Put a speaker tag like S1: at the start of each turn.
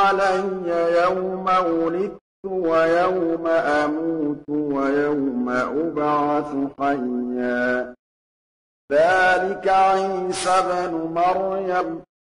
S1: علي يوم ولدت ويوم أموت ويوم أبعث حيا ذلك عيسى بن مريم